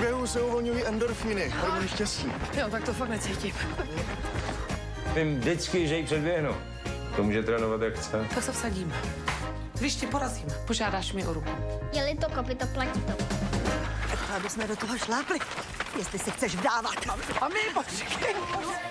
běhu se uvolňují endorfíny, hormony štěstí. Jo, tak to fakt necítím. Vím vždycky, že ji předběhnu. To může trénovat, jak chce. Tak se vsadíme. Když tě porazím, požádáš mi o ruku. Je-li to kopyto, platí to. Tak aby jsme do toho šlápli, jestli se chceš vdávat. A my, počkej.